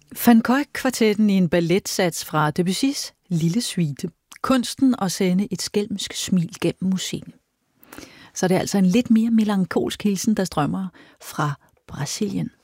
Van Gogh-kvartetten i en balletsats fra Debussys Lille Suite. Kunsten at sende et skælmsk smil gennem musikken. Så det er altså en lidt mere melankolsk hilsen, der strømmer fra Brasilien.